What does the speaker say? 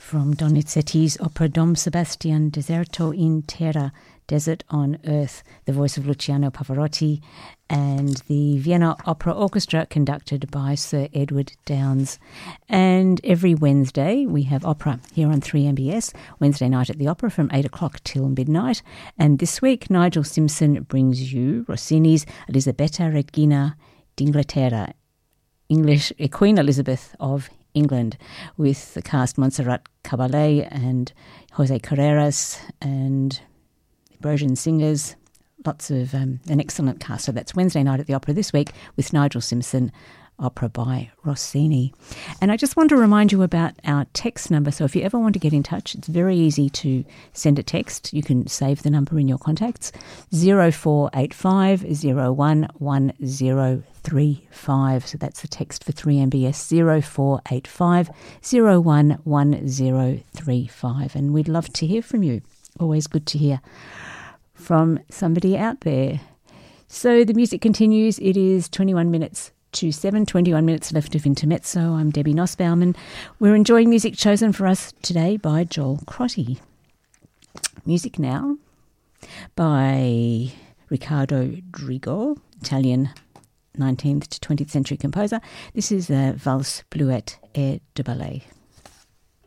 from Donizetti's opera Dom Sebastian, Deserto in Terra, Desert on Earth, the voice of Luciano Pavarotti, and the Vienna Opera Orchestra conducted by Sir Edward Downes. And every Wednesday we have opera here on 3MBS, Wednesday night at the Opera from 8 o'clock till midnight. And this week Nigel Simpson brings you Rossini's Elisabetta Regina d'Inghilterra, English Queen Elizabeth of England, with the cast Montserrat Caballé and Jose Carreras and Ambrosian singers, lots of an excellent cast. So that's Wednesday night at the Opera this week with Nigel Simpson, opera by Rossini. And I just want to remind you about our text number. So if you ever want to get in touch, it's very easy to send a text. You can save the number in your contacts, 0485 011035. So that's the text for 3MBS, 0485 011035. And we'd love to hear from you. Always good to hear from somebody out there. So the music continues. It is 21 minutes to 7, 21 minutes left of Intermezzo. I'm Debbie Nussbauman. We're enjoying music chosen for us today by Joel Crotty. Music now by Riccardo Drigo, Italian 19th to 20th century composer. This is a Valse Bleuette Air de Ballet.